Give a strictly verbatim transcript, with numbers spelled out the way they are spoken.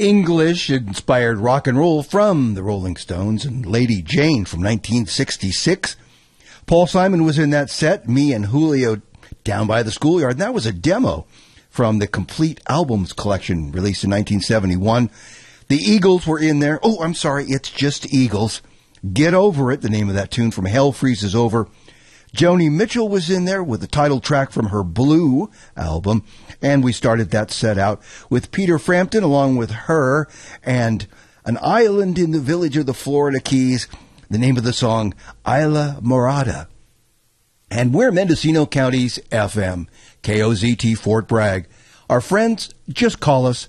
English-inspired rock and roll from the Rolling Stones and Lady Jane from nineteen sixty-six. Paul Simon was in that set, me and Julio Down by the Schoolyard, and that was a demo from the Complete Albums collection released in nineteen seventy-one. The Eagles were in there. Oh, I'm sorry, it's just Eagles. Get Over It, the name of that tune from Hell Freezes Over. Joni Mitchell was in there with the title track from her Blue album, and we started that set out with Peter Frampton along with her and An Island in the Village of the Florida Keys, the name of the song, Isla Morada. And we're Mendocino County's F M, K O Z T Fort Bragg. Our friends, just call us